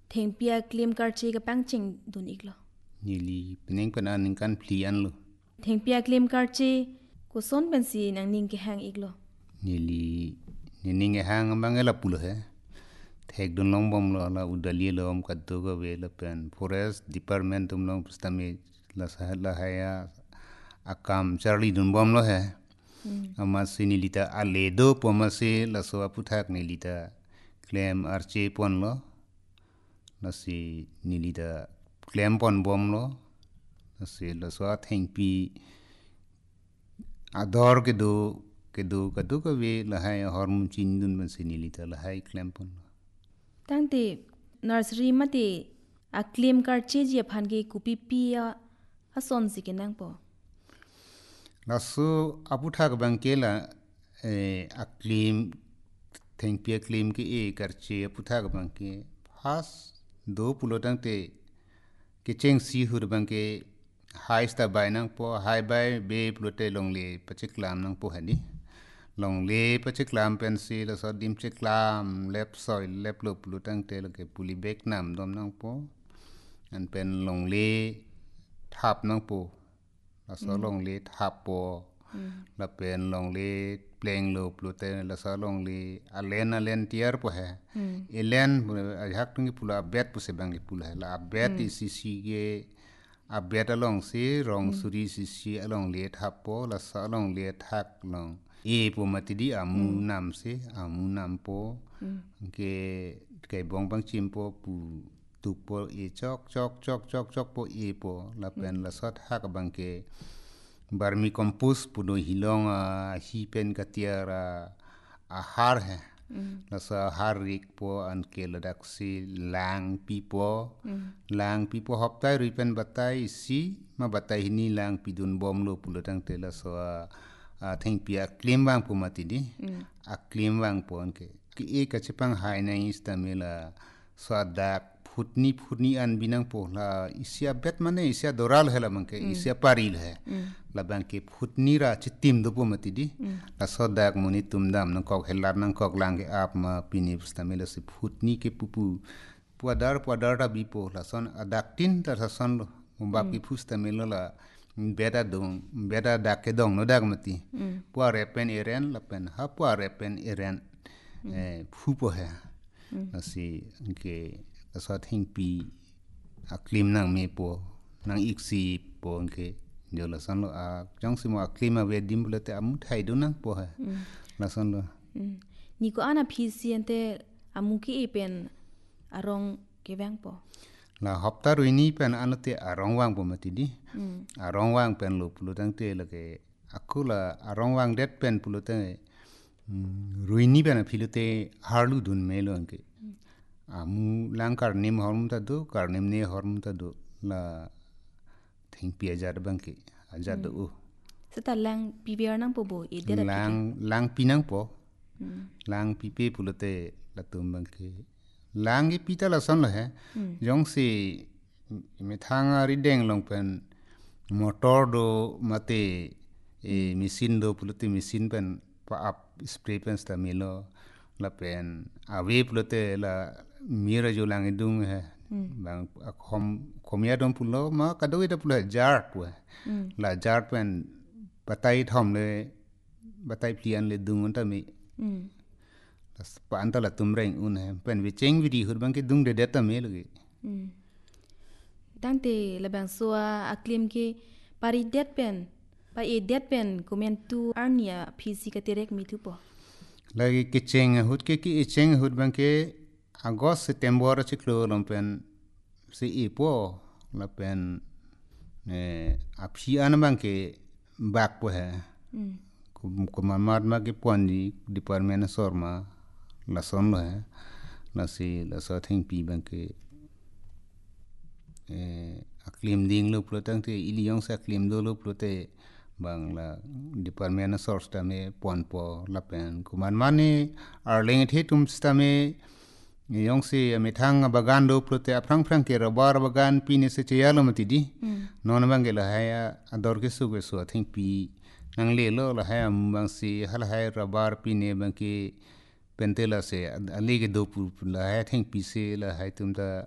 theng pia claim card che ka pang ching dun iklo nili peneng pana ning kan plian lo theng pia claim card che ko son ben si nang ning ke hang iklo nili ning hang mangela pulo he thek dun long bom lo la udali lo om kaddo ga we la pen forest department tum long pustame la sahla haya akam charlie dun bom lo he ama sinilita aledo pomase la so aputhak nilita claim arche pon lo nasi nilita claim pon bom lo nasi la so thengpi ador ke do kadu ka we la hai hormon chin dun ban sinilita la hai claim pon lo tang te nursery ma te a claim card che ji phan ge kupi pia a son si ke nang po la so aputhak bangkela a claim thengpi claim ke e karche aputhak bangke has do pulotang te kicheng si hur bangke high sta bai nang po high bai be plote longle pachiklam nang po hani longle pachiklam pensi la so dim chiklam lep soil lep lo plotang te lo ke puli bek nam dom nang po an pen longle thap nang po la so longle thap po la pen longle pleng lo plote la so longle alen tiar po hai elen hak tungi pula bet po se bangi pula la bet isi ge abet along si rong suri si along le thap po la sa along le thak long e po matidi amu nam se amu nam po ke bong bang chim po pu tu po e chok po e po la pen la sot hak bang ke barmi compost pu no hilong hi pen katiara a har hai la sa harik po an ke ladak si lang pipo hoptai ripen batai si ma batai ni lang pidun bom lo pulo tang te la so thing pia claim bang po matidi a claim bang po an ke ki e ka chepang hai na istamela so dak phutni an binang po la isia bet mane isia doral hela mangke isia paril hai la bangke phutni ra chitim do po matidi la so dak muni tumdam nang kok helar nang kok langge ap ma pini istamela si phutni ke pupu puadar ta bipo la son adak tin ta son lo mbap ki fustamela la beta dak ke dong no dak mati pua repen eren la pen ha pua repen eren phupo hai asi ke so thing pi aklim nang me po nang iksi po ke jo la son lo jong si mo aklim a we dim bulate amu thai do nang po hai la son lo ni ko ana phisi ante amu ki e pen arong ke bang po la hopta ruini pen anute arong wang po matidi arong wang pen lo pulutang te la ke akula arong wang det pen pulutang ruini pen philute harlu dun melo ke amu lang karnim hormum ta do karnim ne hormum ta do la thing pi ajar bangke ajar do seta lang pbr nang po bo e de lang pinang po lang pipe pulute la tum bangke lang ge pita la son la hai jong si me thanga ri deng long pen motor do mate e mesin do pulute mesin pen pa up spray pen sta milo la pen ave pulute la mira jo lang dung hai bang khomya dom pulo ma kadoi da pulo jar pu la jar pen batai thom le batai plian le dung ta mi pa anta la tumreng un hai pen vi cheng vi di hur bang ke dung de data me logi tang te la bang so a claim ke pari det pen pa e det pen comment tu arnia pc ka terek mi tu po lagi ke cheng hut ke ki cheng hut bang ke August September chiklo lom pen si e po la pen aphi an bang ke bak po hai ko mamad ma ke pondi department sorma la son lo hai la si la so thing pi bang ke aklim ding lo plotang te iliong sa aklim do lo plote bang la department source ta me pon po la pen kuman mani arleng the tum sta me yong se me thang bagan do plote aprang ke rabar bagan pine se cheyalo matidi non bang la haya ador ke su ke so thing pi nang le lo la haya bang si hal hay rabar pine bang ke pentela se ali ke do pu la hay thing pi se la hay tum da